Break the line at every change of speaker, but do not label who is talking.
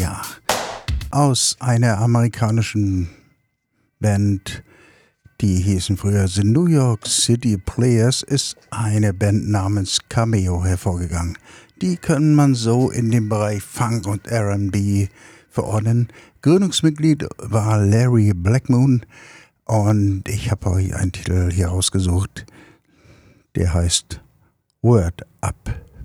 ja, aus einer amerikanischen Band, die hießen früher The New York City Players, ist eine Band namens Cameo hervorgegangen. Die kann man so in dem Bereich Funk und R&B verordnen. Gründungsmitglied war Larry Blackmoon und ich habe euch einen Titel hier ausgesucht, der heißt Word Up.